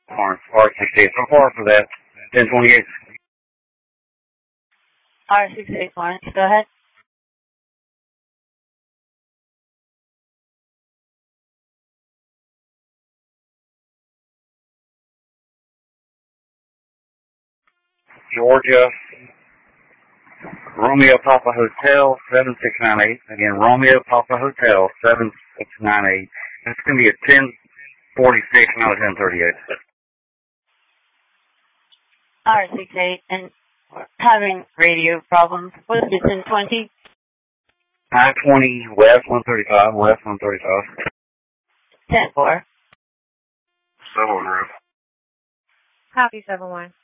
R68. So far for that, 1028. R68 Florence, go ahead. Georgia, Romeo Papa Hotel, 7698. Again, Romeo Papa Hotel, 7698. It's going to be a 1046, not a 1038. R68, and having radio problems. What is it, 1020? I-20 West 135, West 135. 10-4. 7-1. Copy 7-1.